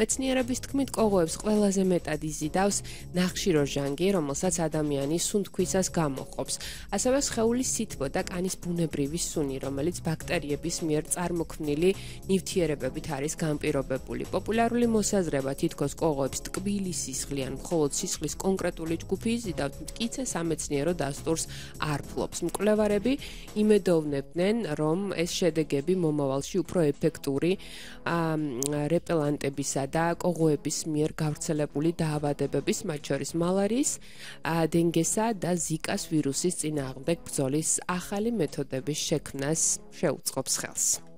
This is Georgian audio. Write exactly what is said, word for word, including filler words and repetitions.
მეცნიერების თქმით, კოღოებს ყველაზე მეტად იზიდავს ნახშირო ჟანგი, რომელსაც ადამიანის სუნთქვისას გამოჰყოფს. ასევე სხეულის სითბო და კანის ბუნებრივი სუნი, რომელიც ბაქტერიების მიერ წარმოქმნილი ნივთიერებებით არის განპირობებული. პოპულარული მოსაზრება თითქოს კოღოებს ტკბილი სისხლი ან მხოლოდ სისხლის კონკრეტული ჯგუფი იზიდავთ, მტკიცე სამეცნიერო დასტურს არ ფლობს. მკვლევარები იმედოვნებდნენ, რომ ეს შედეგები მომავალში უფრო ეფექტური რეპელანტებისა და კოღოების მიერ გავრცელებული დაავადებების, მათ შორის მალარიის, დინგესა და ზიკას ვირუსის წინააღმდეგ ბრძოლის ახალი მეთოდების შექმნას შეუწყობს ხელს.